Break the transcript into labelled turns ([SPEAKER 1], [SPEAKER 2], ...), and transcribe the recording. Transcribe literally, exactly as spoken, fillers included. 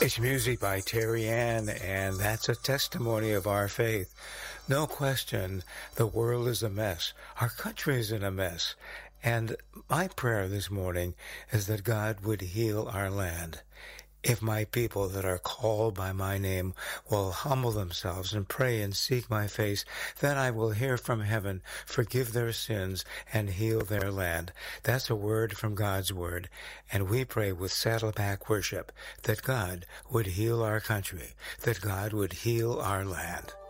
[SPEAKER 1] It's music by Terry Ann, and that's a testimony of our faith. No question, the world is a mess. Our country is in a mess. And my prayer this morning is that God would heal our land. If my people that are called by my name will humble themselves and pray and seek my face, then I will hear from heaven, forgive their sins, and heal their land. That's a word from God's word. And we pray with Saddleback worship that God would heal our country, that God would heal our land.